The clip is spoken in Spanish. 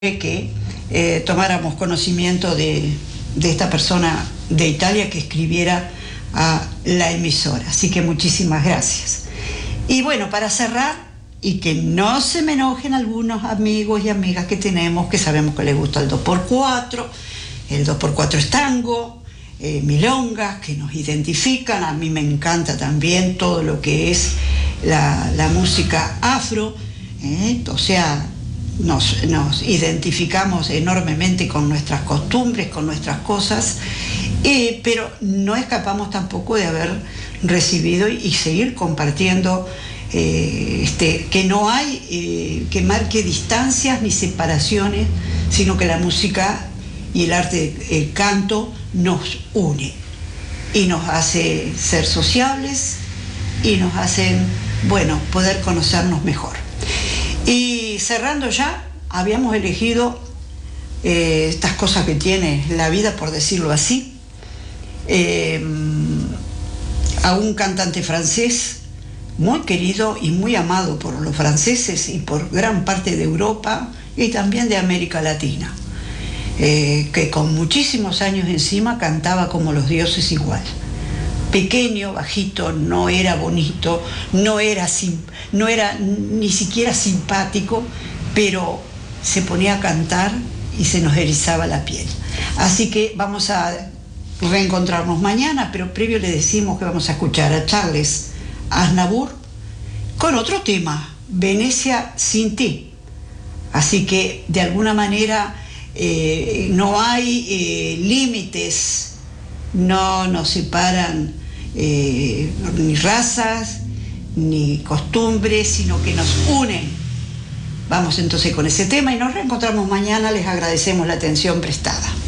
que tomáramos conocimiento de esta persona de Italia que escribiera a la emisora. Así que muchísimas gracias. Y bueno, para cerrar, y que no se me enojen algunos amigos y amigas que tenemos, que sabemos que les gusta el 2x4, el 2x4 es tango, milongas, que nos identifican. A mí me encanta también todo lo que es la música afro, o sea, nos identificamos enormemente con nuestras costumbres, con nuestras cosas, pero no escapamos tampoco de haber recibido y seguir compartiendo que no hay que marque distancias ni separaciones, sino que la música y el arte, el canto, nos une y nos hace ser sociables y nos hacen, bueno, poder conocernos mejor. Y cerrando ya, habíamos elegido estas cosas que tiene la vida, por decirlo así, a un cantante francés muy querido y muy amado por los franceses y por gran parte de Europa y también de América Latina, que con muchísimos años encima cantaba como los dioses igual. Pequeño, bajito, no era bonito, no era ni siquiera simpático, pero se ponía a cantar y se nos erizaba la piel. Así que vamos a reencontrarnos mañana, pero previo le decimos que vamos a escuchar a Charles Aznavour con otro tema, Venecia sin ti. Así que de alguna manera no hay límites, no nos separan ni razas, ni costumbres, sino que nos unen. Vamos entonces con ese tema y nos reencontramos mañana. Les agradecemos la atención prestada.